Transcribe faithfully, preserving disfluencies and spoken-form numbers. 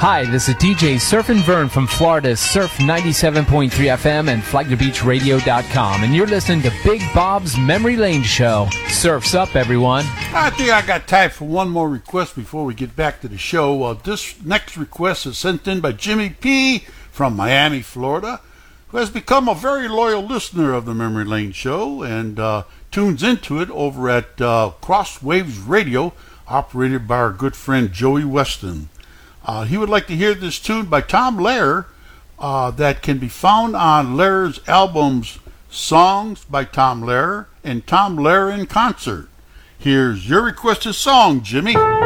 Hi, this is D J Surfin' Vern from Florida's Surf ninety-seven point three F M and flag the beach radio dot com, and you're listening to Big Bob's Memory Lane Show. Surf's up, everyone. I think I got time for one more request before we get back to the show. Uh, this next request is sent in by Jimmy P. from Miami, Florida, who has become a very loyal listener of the Memory Lane Show and uh, tunes into it over at uh, Crosswaves Radio, operated by our good friend Joey Weston. Uh, he would like to hear this tune by Tom Lehrer uh, that can be found on Lehrer's albums Songs by Tom Lehrer and Tom Lehrer in Concert. Here's your requested song, Jimmy.